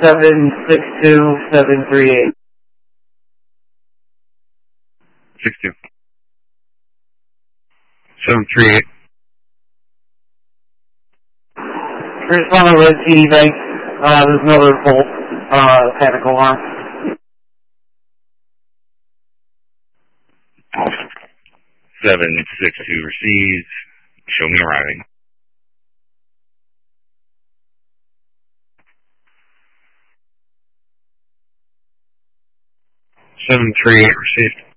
762-738. 62. 738. Respond to Red City Bank. There's another fault, panic alarm. 762 receives. Show me arriving. Seven three eight received.